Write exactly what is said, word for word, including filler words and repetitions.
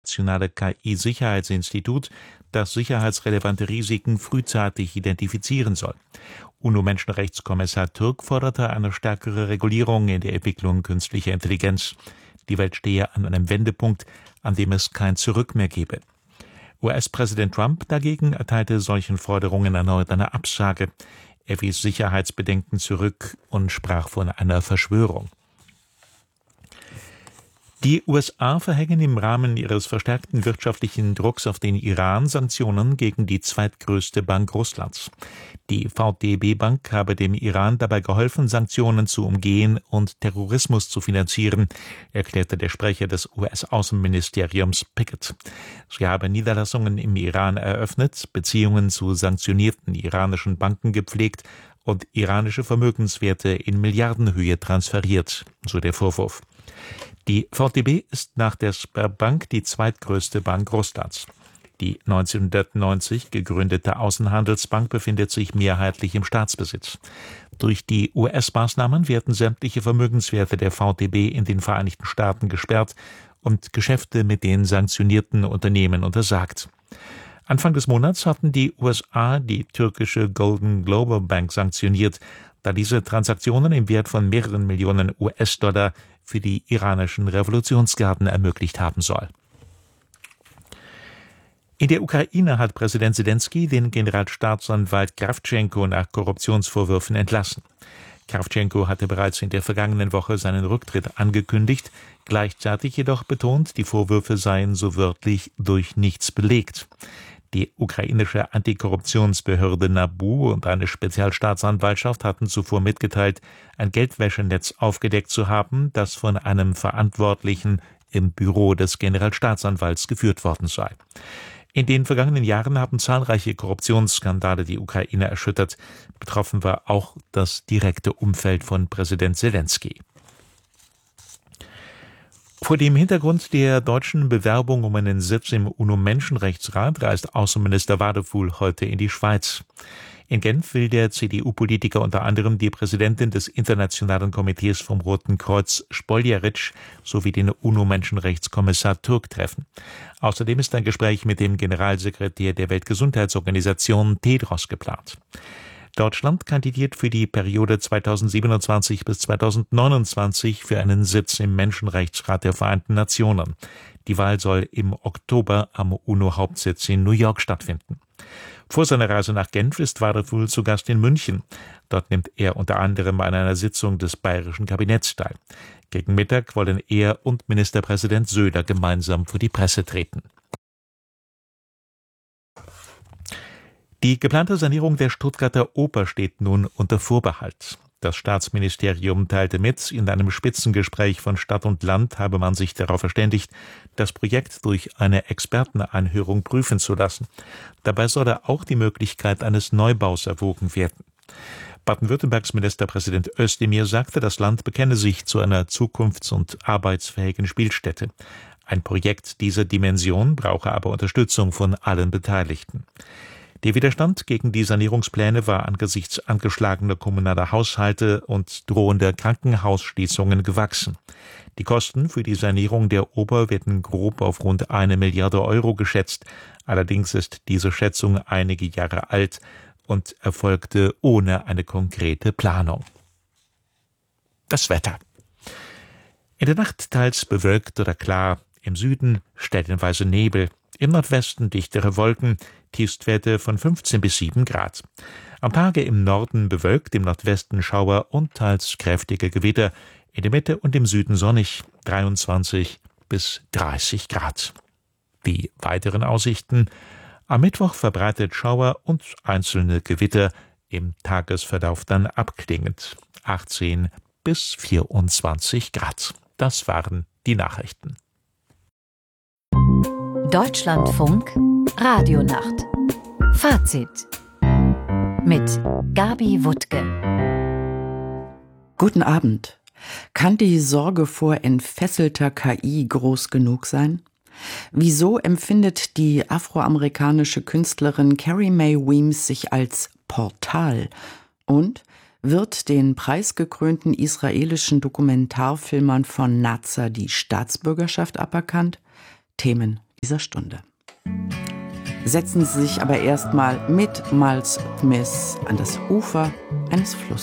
Nationale K I-Sicherheitsinstitut, das sicherheitsrelevante Risiken frühzeitig identifizieren soll. UNO-Menschenrechtskommissar Türk forderte eine stärkere Regulierung in der Entwicklung künstlicher Intelligenz. Die Welt stehe an einem Wendepunkt, an dem es kein Zurück mehr gebe. U S-Präsident Trump dagegen erteilte solchen Forderungen erneut eine Absage. Er wies Sicherheitsbedenken zurück und sprach von einer Verschwörung. Die U S A verhängen im Rahmen ihres verstärkten wirtschaftlichen Drucks auf den Iran Sanktionen gegen die zweitgrößte Bank Russlands. Die V T B-Bank habe dem Iran dabei geholfen, Sanktionen zu umgehen und Terrorismus zu finanzieren, erklärte der Sprecher des U S-Außenministeriums Pickett. Sie habe Niederlassungen im Iran eröffnet, Beziehungen zu sanktionierten iranischen Banken gepflegt und iranische Vermögenswerte in Milliardenhöhe transferiert, so der Vorwurf. Die V T B ist nach der Sberbank die zweitgrößte Bank Russlands. Die neunzehnhundertneunzig gegründete Außenhandelsbank befindet sich mehrheitlich im Staatsbesitz. Durch die U S-Maßnahmen werden sämtliche Vermögenswerte der V T B in den Vereinigten Staaten gesperrt und Geschäfte mit den sanktionierten Unternehmen untersagt. Anfang des Monats hatten die U S A die türkische Golden Global Bank sanktioniert, da diese Transaktionen im Wert von mehreren Millionen U S-Dollar für die iranischen Revolutionsgarden ermöglicht haben soll. In der Ukraine hat Präsident Selenskyj den Generalstaatsanwalt Krawtschenko nach Korruptionsvorwürfen entlassen. Krawtschenko hatte bereits in der vergangenen Woche seinen Rücktritt angekündigt, gleichzeitig jedoch betont, die Vorwürfe seien so wörtlich durch nichts belegt. Die ukrainische Antikorruptionsbehörde N A B U und eine Spezialstaatsanwaltschaft hatten zuvor mitgeteilt, ein Geldwäschenetz aufgedeckt zu haben, das von einem Verantwortlichen im Büro des Generalstaatsanwalts geführt worden sei. In den vergangenen Jahren haben zahlreiche Korruptionsskandale die Ukraine erschüttert. Betroffen war auch das direkte Umfeld von Präsident Selenskyj. Vor dem Hintergrund der deutschen Bewerbung um einen Sitz im UNO-Menschenrechtsrat reist Außenminister Wadefuhl heute in die Schweiz. In Genf will der C D U-Politiker unter anderem die Präsidentin des Internationalen Komitees vom Roten Kreuz, Spoljaric, sowie den UNO-Menschenrechtskommissar Türk treffen. Außerdem ist ein Gespräch mit dem Generalsekretär der Weltgesundheitsorganisation Tedros geplant. Deutschland kandidiert für die Periode zweitausendsiebenundzwanzig bis zweitausendneunundzwanzig für einen Sitz im Menschenrechtsrat der Vereinten Nationen. Die Wahl soll im Oktober am UNO-Hauptsitz in New York stattfinden. Vor seiner Reise nach Genf ist Wadefuhl zu Gast in München. Dort nimmt er unter anderem an einer Sitzung des bayerischen Kabinetts teil. Gegen Mittag wollen er und Ministerpräsident Söder gemeinsam vor die Presse treten. Die geplante Sanierung der Stuttgarter Oper steht nun unter Vorbehalt. Das Staatsministerium teilte mit, in einem Spitzengespräch von Stadt und Land habe man sich darauf verständigt, das Projekt durch eine Expertenanhörung prüfen zu lassen. Dabei solle auch die Möglichkeit eines Neubaus erwogen werden. Baden-Württembergs Ministerpräsident Özdemir sagte, das Land bekenne sich zu einer zukunfts- und arbeitsfähigen Spielstätte. Ein Projekt dieser Dimension brauche aber Unterstützung von allen Beteiligten. Der Widerstand gegen die Sanierungspläne war angesichts angeschlagener kommunaler Haushalte und drohender Krankenhausschließungen gewachsen. Die Kosten für die Sanierung der Oper werden grob auf rund eine Milliarde Euro geschätzt. Allerdings ist diese Schätzung einige Jahre alt und erfolgte ohne eine konkrete Planung. Das Wetter. In der Nacht teils bewölkt oder klar, im Süden stellenweise Nebel, im Nordwesten dichtere Wolken, Tiefstwerte von fünfzehn bis sieben Grad. Am Tage im Norden bewölkt, im Nordwesten Schauer und teils kräftige Gewitter, in der Mitte und im Süden sonnig, dreiundzwanzig bis dreißig Grad. Die weiteren Aussichten: am Mittwoch verbreitet Schauer und einzelne Gewitter, im Tagesverlauf dann abklingend, achtzehn bis vierundzwanzig Grad. Das waren die Nachrichten. Deutschlandfunk Radionacht. Fazit mit Gabi Wuttke. Guten Abend. Kann die Sorge vor entfesselter K I groß genug sein? Wieso empfindet die afroamerikanische Künstlerin Carrie Mae Weems sich als Portal? Und wird den preisgekrönten israelischen Dokumentarfilmern von Nizza die Staatsbürgerschaft aberkannt? Themen dieser Stunde. Setzen Sie sich aber erstmal mit Miles Smith an das Ufer eines Flusses.